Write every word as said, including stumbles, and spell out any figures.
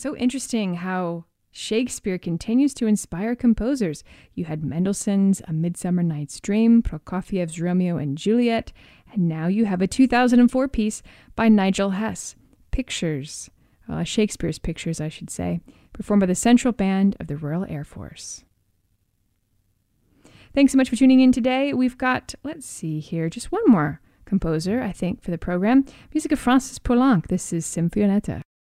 So interesting how Shakespeare continues to inspire composers. You had Mendelssohn's A Midsummer Night's Dream, Prokofiev's Romeo and Juliet, and now you have a two thousand four piece by Nigel Hess, Pictures, uh, Shakespeare's Pictures, I should say, performed by the Central Band of the Royal Air Force. Thanks so much for tuning in today. We've got, let's see here, just one more composer, I think, for the program. Music of Francis Poulenc. This is Symphonetta.